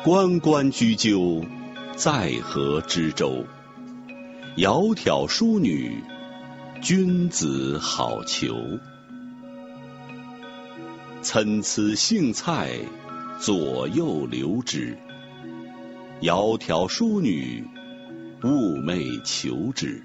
关关雎鸠，在河之洲。窈窕淑女，君子好逑。参差荇菜，左右流之。窈窕淑女，寤寐求之。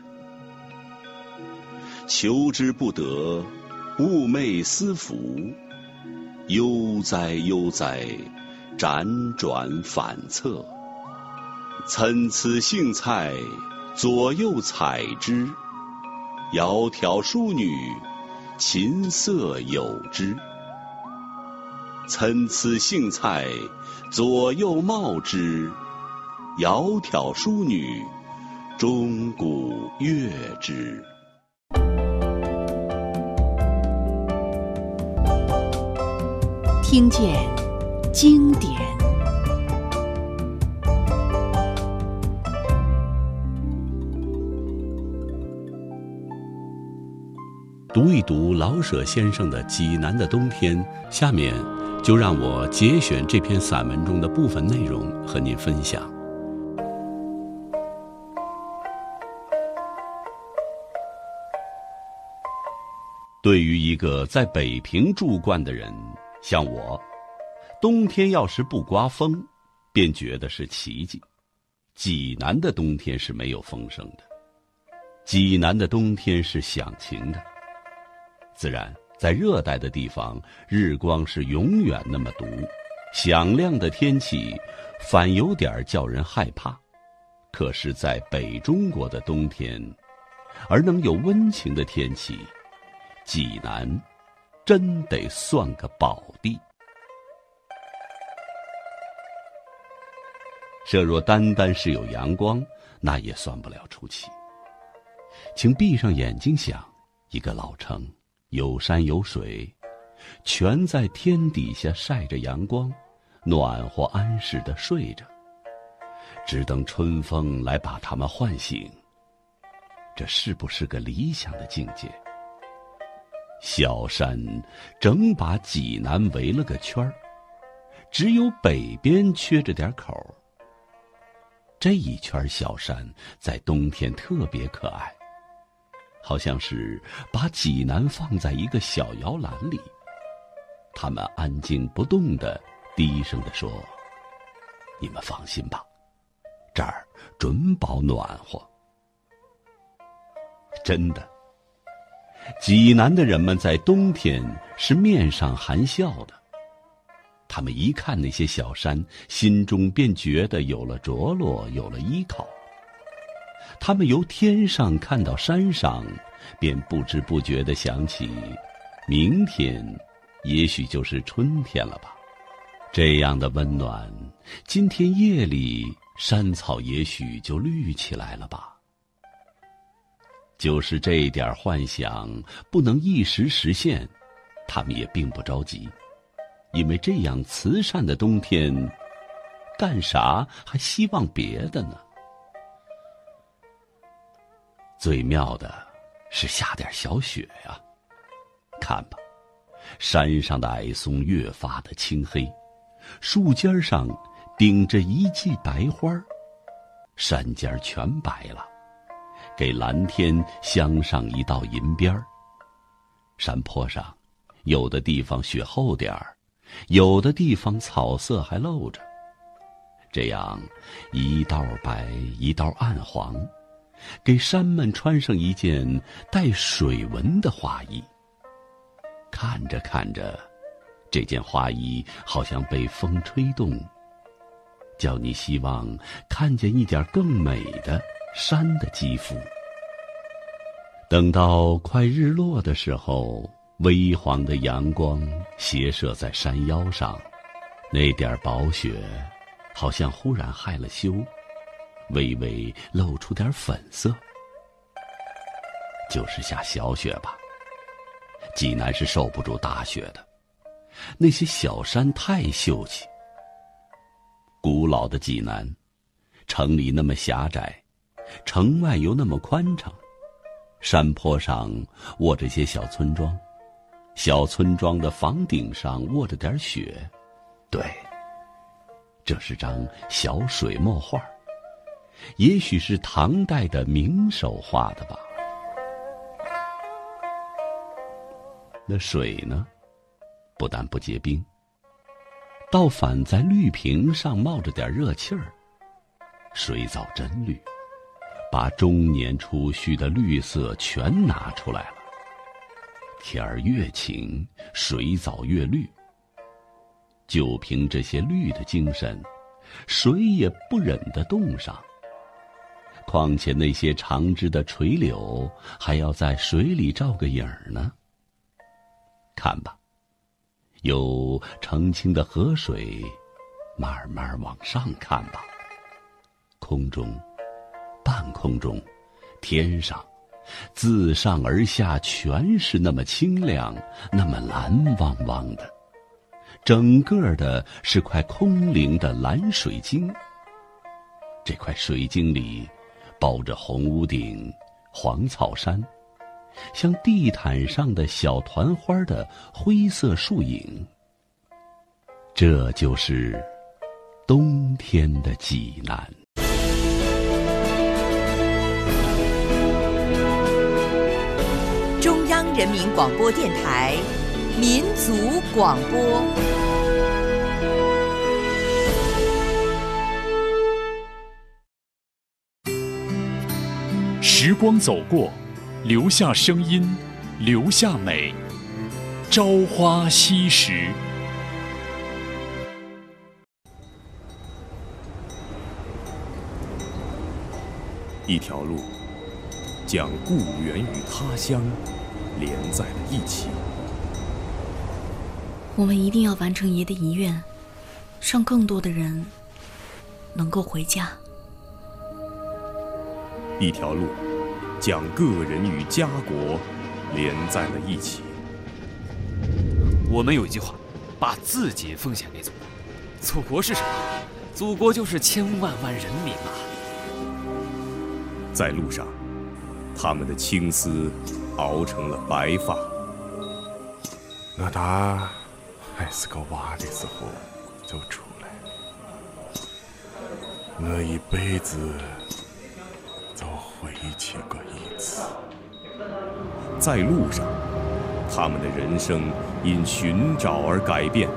求之不得，寤寐思服。悠哉悠哉，辗转反侧。参差荇菜，左右采之。窈窕淑女，琴瑟友之。参差荇菜，左右芼之。窈窕淑女，钟鼓乐之。 听见经典。 读一读老舍先生的《济南的冬天》，下面就让我节选这篇散文中的部分内容和您分享。对于一个在北平住惯的人，像我，冬天要是不刮风，便觉得是奇迹。济南的冬天是没有风声的，济南的冬天是响晴的。自然，在热带的地方，日光是永远那么毒，响亮的天气反有点叫人害怕。可是在北中国的冬天，而能有温情的天气，济南真得算个宝地。这若单单是有阳光，那也算不了出奇。请闭上眼睛想，一个老城，有山有水，全在天底下晒着阳光，暖和安适地睡着，只等春风来把它们唤醒。这是不是个理想的境界？小山整把济南围了个圈儿，只有北边缺着点口。这一圈小山在冬天特别可爱，好像是把济南放在一个小摇篮里。他们安静不动地低声地说：“你们放心吧，这儿准保暖和。”真的，济南的人们在冬天是面上含笑的。他们一看那些小山，心中便觉得有了着落，有了依靠。他们由天上看到山上，便不知不觉地想起，明天也许就是春天了吧。这样的温暖，今天夜里山草也许就绿起来了吧。就是这点幻想不能一时实现，他们也并不着急，因为这样慈善的冬天，干啥还希望别的呢？最妙的是下点小雪呀，看吧，山上的矮松越发的青黑，树尖上顶着一季白花，山尖全白了，给蓝天镶上一道银边儿。山坡上，有的地方雪厚点儿，有的地方草色还露着，这样一道白一道暗黄，给山们穿上一件带水纹的花衣。看着看着，这件花衣好像被风吹动，叫你希望看见一点更美的山的肌肤。等到快日落的时候，微黄的阳光斜射在山腰上，那点薄雪好像忽然害了羞，微微露出点粉色。就是下小雪吧，济南是受不住大雪的，那些小山太秀气。古老的济南，城里那么狭窄，城外又那么宽敞，山坡上卧着些小村庄，小村庄的房顶上卧着点雪。对， 这是张小水墨画，也许是唐代的名手画的吧。那水呢，不但不结冰，倒反在绿瓶上冒着点热气儿，水藻真绿，把中年初须的绿色全拿出来了。天儿越晴，水藻越绿。就凭这些绿的精神，谁也不忍得冻上。况且那些长枝的垂柳还要在水里照个影儿呢。看吧，有澄清的河水，慢慢往上看吧。空中、半空中、天上，自上而下全是那么清亮，那么蓝汪汪的。整个的是块空灵的蓝水晶。这块水晶里包着红屋顶、黄草山，像地毯上的小团花的灰色树影。这就是冬天的济南。 中央人民广播电台民族广播。 时光走过，留下声音，留下美。朝花夕拾。 一条路，将故园与他乡连在了一起。 我们一定要完成爷的遗愿，让更多的人能够回家。 一条路，将个人与家国连在了一起。 我们有一句话，把自己奉献给祖国。祖国是什么？祖国就是千万万人民啊！ 在路上，他们的青丝熬成了白发。 我打还是个娃的时候就出来，我一辈子就回去过一次。 在路上，他们的人生因寻找而改变，